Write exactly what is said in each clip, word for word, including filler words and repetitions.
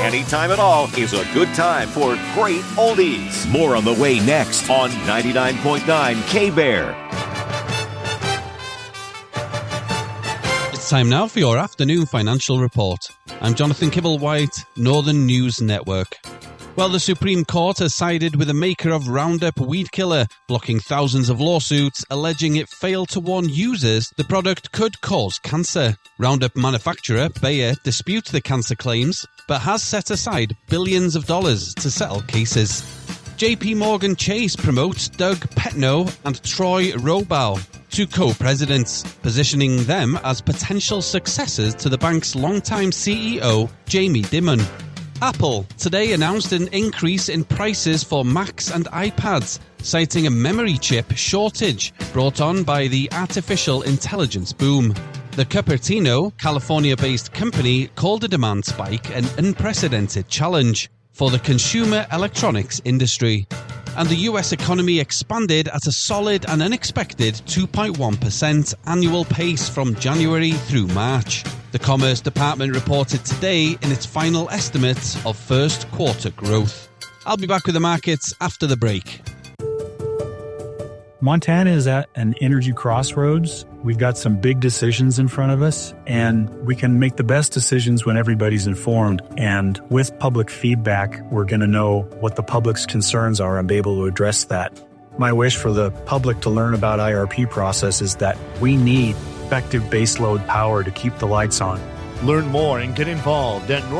Anytime at all is a good time for great oldies. More on the way next on ninety-nine point nine K-Bear. It's time now for your afternoon financial report. I'm Jonathan Kibble-White, Northern News Network. Well, the Supreme Court has sided with the maker of Roundup weed killer, blocking thousands of lawsuits alleging it failed to warn users the product could cause cancer. Roundup manufacturer Bayer disputes the cancer claims, but has set aside billions of dollars to settle cases. J P Morgan Chase promotes Doug Petno and Troy Robow to co-presidents, positioning them as potential successors to the bank's longtime C E O, Jamie Dimon. Apple today announced an increase in prices for Macs and iPads, citing a memory chip shortage brought on by the artificial intelligence boom. The Cupertino, California-based company, called the demand spike an unprecedented challenge for the consumer electronics industry. And the U S economy expanded at a solid and unexpected two point one percent annual pace from January through March. The Commerce Department reported today in its final estimates of first quarter growth. I'll be back with the markets after the break. Montana is at an energy crossroads. We've got some big decisions in front of us, and we can make the best decisions when everybody's informed. And with public feedback, we're going to know what the public's concerns are and be able to address that. My wish for the public to learn about I R P process is that we need effective baseload power to keep the lights on. Learn more and get involved at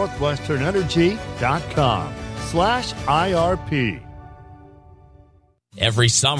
northwesternenergy.com slash IRP. Every summer,